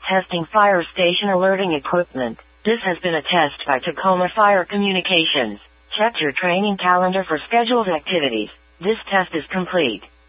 testing fire station alerting equipment. This has been a test by Tacoma Fire Communications. Check your training calendar for scheduled activities. This test is complete.